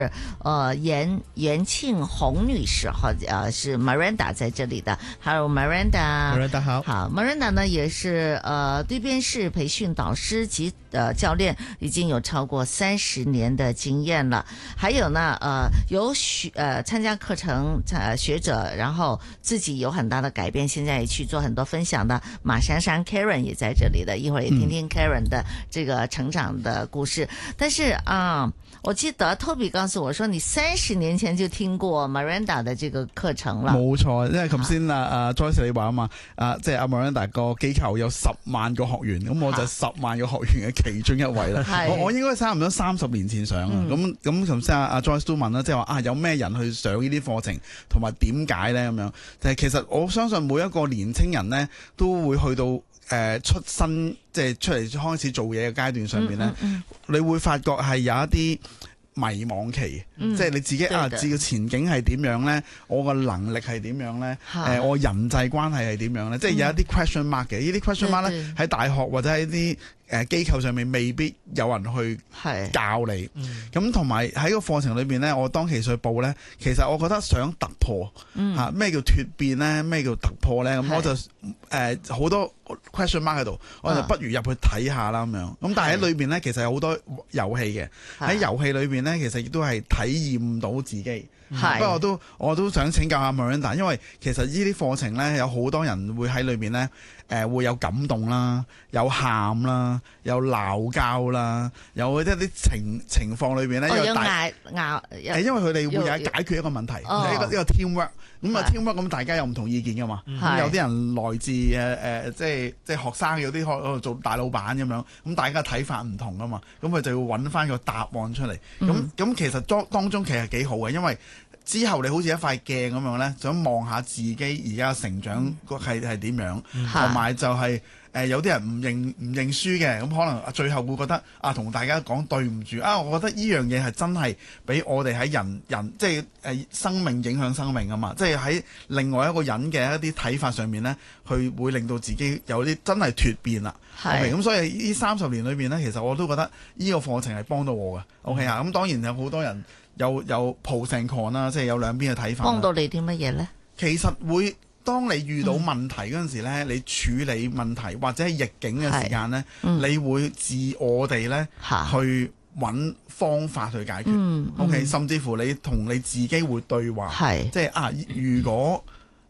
严庆红女士哈，是 Miranda 在这里的。Hello Miranda， 好。 好 Miranda 呢也是对边式培训导师及教练，已经有超过30年的经验了。还有呢有参加课程学者，然后自己有很大的改变，现在也去做很多分享的马珊珊 Karen 也在这里的，一会儿也听听 Karen 的这个成长的故事。但是我記得 Toby 告訴我說你30年前就聽過 Miranda 的這個課程啦。 冇錯，因為頭先Joyce 你話啊嘛，即係阿 Miranda 個機構有10萬個學員，咁我就10萬個學員嘅其中一位啦。我應該差唔多30年前上啊。咁頭先阿 Joyce 都問啦，即係話有咩人去上呢啲課程，同埋點解咧咁樣？就係其實我相信每一個年青人咧都會去到出身，即係出嚟開始做嘢嘅階段上邊咧，你會發覺係有一啲迷惘期，即係你自己自己前景係點樣咧？我個能力係點樣咧？我人際關係係點樣咧？即係有一啲 question mark 嘅，呢啲 question mark 咧喺大學或者喺啲機構上面未必有人去教你。咁同埋喺個課程裏邊咧，我當其時去報咧，其實我覺得想突破咩叫脫變咧？咩叫突破咧？咁我就好多 question mark 喺度，我就不如入去睇下啦咁樣。咁但係喺裏邊咧，其實有好多遊戲嘅，喺遊戲裏邊咧，其實亦都係體驗到自己。不過我都想請教下 Miranda， 因為其實呢啲課程咧，有好多人會喺裏邊咧，會有感動啦，有喊啦，有鬧交啦，有一啲情況裏邊咧， 有因為佢哋會解決一個問題，一個 teamwork。咁teamwork 咁大家有唔同意見噶嘛？有啲人來自即係學生，有啲喺度做大老闆咁樣，咁大家睇法唔同噶嘛，咁佢就要揾翻個答案出嚟。咁其實當中其實幾好嘅，因為之後你好似一塊鏡咁樣咧，想望下自己而家成長係點樣，同埋就係有啲人唔認輸嘅，咁可能最後會覺得同大家講對唔住我覺得呢樣嘢係真係俾我哋喺人即係生命影響生命啊嘛，即係喺另外一個人嘅一啲睇法上面咧，佢會令到自己有啲真係脫變啦。咁所以呢30年裏邊咧，其實我都覺得呢個課程係幫到我嘅。OK 咁當然有好多人有 pros and cons 啦，即係有兩邊嘅睇法。 幫到你啲乜嘢咧？其實會。當你遇到問題嗰陣時咧，你處理問題或者係逆境嘅時間咧，你會自我哋咧去揾方法去解決。OK，甚至乎你同你自己會對話，即係如果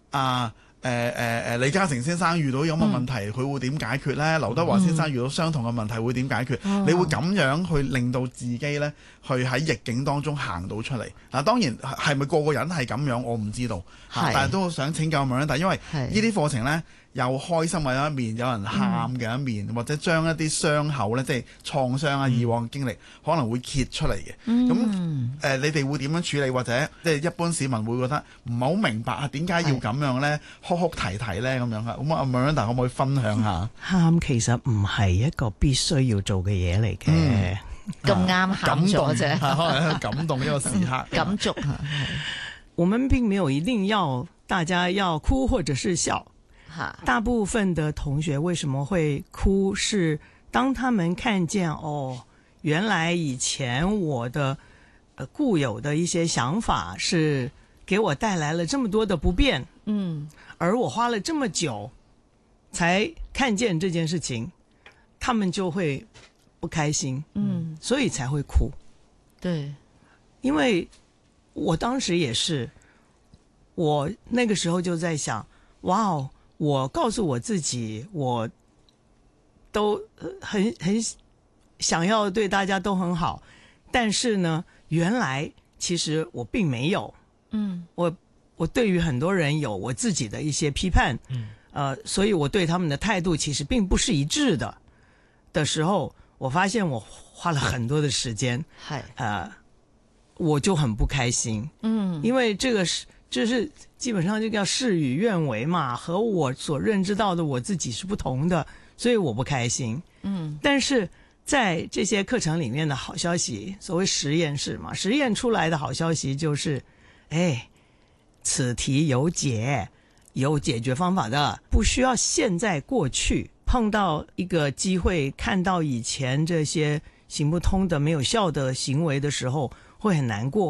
李嘉誠先生遇到有乜問題，佢會點解決咧？劉德華先生遇到相同嘅問題會點解決？你會咁樣去令到自己咧，去喺逆境當中行到出嚟。當然係咪個個人係咁樣，我唔知道。但係都想請教Miranda，因為呢啲課程咧，有開心嘅一面，有人喊嘅一面，或者將一啲傷口咧，即係創傷以往經歷可能會揭出嚟嘅。咁你哋會點樣處理？或者即係一般市民會覺得唔係好明白點解要咁樣咧，哭哭啼啼咧咁樣啊？咁Miranda可唔可以分享下？ 喊其實唔係一個必須要做嘅嘢嚟嘅。 咁啱喊咗啫， 可能感動呢個時刻， 感觸。 我們並沒有一定要大家要哭或者是笑。大部分的同學為什麼會哭，是當他們看見原來以前我的固有的一些想法是給我帶來了這麼多的不便，而我花了這麼久才看見這件事情，他們就會不開心，所以才會哭。 對， 因為我當時也是，我那個時候就在想，哇，我告訴我自己，我都很想要對大家都很好，但是呢，原來其實我並沒有，我對於很多人有我自己的一些批判，所以我對他們的態度其實並不是一致的時候，我發現我花了很多的時間，我就很不開心，因為這是基本上就叫事與願違嘛，和我所認知到的我自己是不同的，所以我不開心。但是在這些課程裡面的好消息，所謂實驗室嘛，實驗出來的好消息就是此題有解，有解決方法的，不需要現在過去碰到一個機會看到以前這些行不通的沒有效的行為的時候， 会很难过。